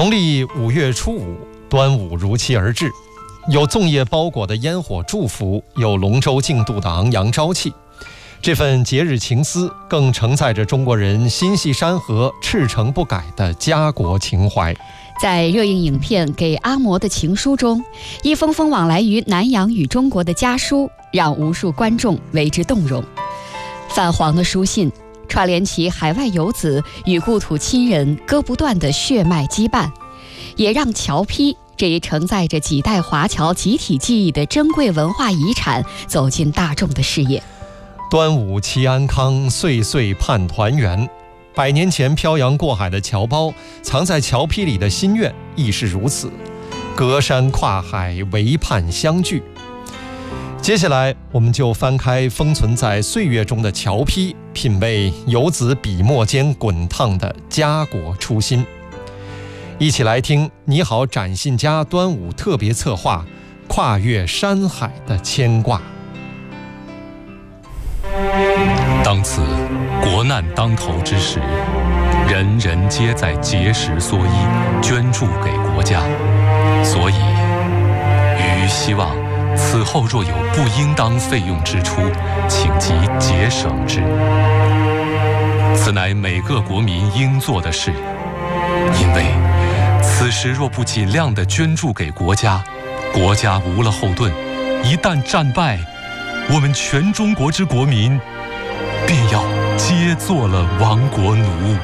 农历5月初5，端午如期而至，有粽叶包裹的烟火祝福，有龙舟竞渡的昂扬朝气。这份节日情思更承载着中国人心系山河、赤诚不改的家国情怀。 在热映影片《给阿嬷的情书》中，一封封往来于南洋与中国的家书，让无数观众为之动容。泛黄的书信串联起海外游子与故土亲人割不断的血脉羁绊，也让侨批这一承载着几代华侨集体记忆的珍贵文化遗产走进大众的视野。 端午祈安康，岁岁盼团圆。100年前漂洋过海的侨胞，藏在侨批里的心愿亦是如此，隔山跨海，唯盼相聚。接下来，我们就翻开封存在岁月中的侨批，品味游子笔墨间滚烫的家国初心。一起来听你好展信家端午特别策划《跨越山海的牵挂》。 当此国难当头之时，人人皆在节食缩衣，捐助给国家。所以，余希望此后若有不应当费用支出，请即节省之。此乃每个国民应做的事，因为此时若不尽量地捐助给国家，国家无了后盾，一旦战败，我们全中国之国民便要皆做了亡国奴。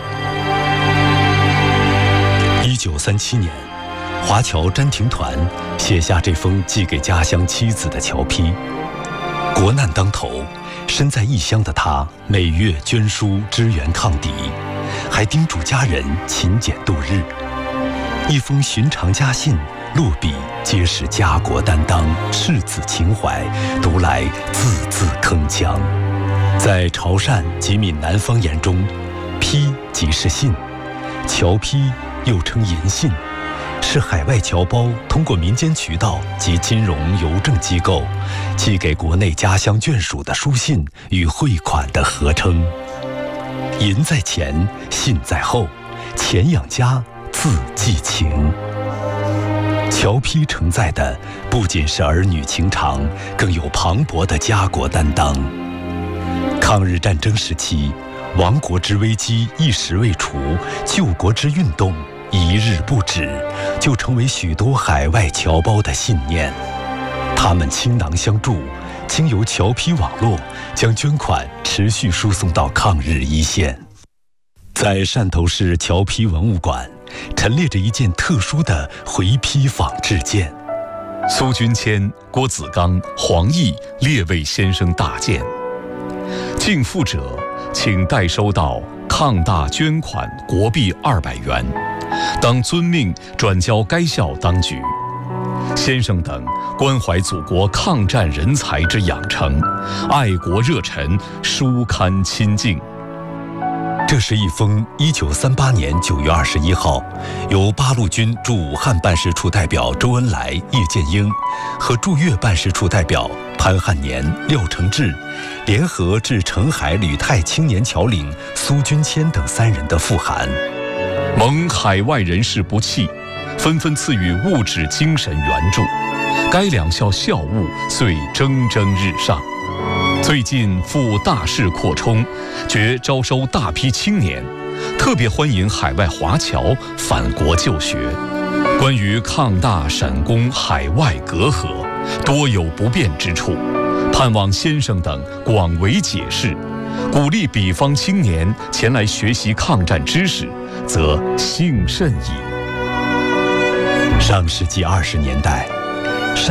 1937年，华侨詹廷团写下这封寄给家乡妻子的侨批。国难当头，身在异乡的他每月捐书支援抗敌，还叮嘱家人勤俭度日。一封寻常家信，落笔皆是家国担当、赤子情怀，读来字字铿锵。在潮汕及闽南方言中，批即是信，侨批又称银信，是海外侨胞通过民间渠道及金融邮政机构寄给国内家乡眷属的书信与汇款的合称。银在前，信在后，钱养家，字寄情。侨批承载的不仅是儿女情长，更有磅礴的家国担当。抗日战争时期，亡国之危机一时未除，救国之运动一日不止，就成为许多海外侨胞的信念。他们倾囊相助，经由侨批网络，将捐款持续输送到抗日一线。在汕头市侨批文物馆，陈列着一件特殊的回批仿制件—— 苏君谦、郭子刚、黄奕列位先生大件。敬附者，请代收到抗大捐款国币200元，当遵命转交该校当局。先生等关怀祖国抗战人才之养成，爱国热忱，书刊亲近。 这是一封1938年9月21号，由八路军驻武汉办事处代表周恩来、叶剑英和驻粤办事处代表潘汉年、廖承志联合致澄海旅泰青年侨领苏君谦等3人的复函。 蒙海外人士不弃，纷纷赐予物质精神援助，该2校校务遂蒸蒸日上。最近赴大势扩充，决招收大批青年，特别欢迎海外华侨返国就学。关于抗大陕公海外隔阂，多有不便之处，盼望先生等广为解释，鼓励彼方青年前来学习抗战知识，则幸甚矣。 上世纪20年代，